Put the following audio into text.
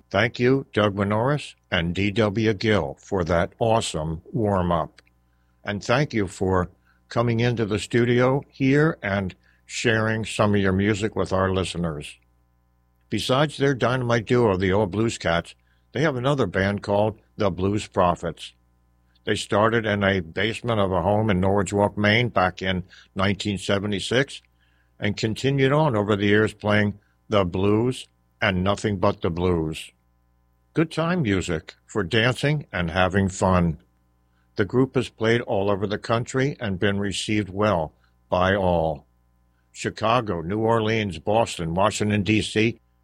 Thank you, Doug Minoris and D.W. Gill, for that awesome warm-up. And thank you for coming into the studio here and sharing some of your music with our listeners. Besides their dynamite duo, the Old Blues Cats, they have another band called the Blues Prophets. They started in a basement of a home in Norwich Walk, Maine back in 1976 and continued on over the years playing the blues and nothing but the blues. Good time music for dancing and having fun. The group has played all over the country and been received well by all. Chicago, New Orleans, Boston, Washington, D.C.,